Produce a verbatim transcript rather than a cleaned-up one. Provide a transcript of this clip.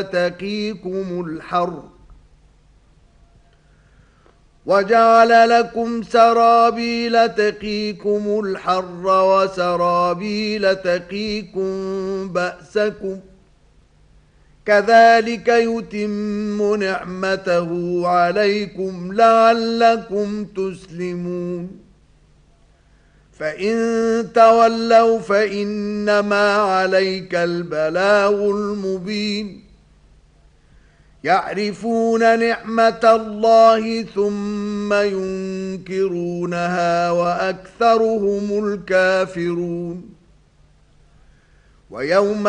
تقيكم الحر وجعل لكم سرابيل تقيكم الحر وسرابيل تقيكم بأسكم كذلك يتم نعمته عليكم لعلكم تسلمون فإن تولوا فإنما عليك البلاغ المبين يعرفون نعمة الله ثم ينكرونها وأكثرهم الكافرون ويوم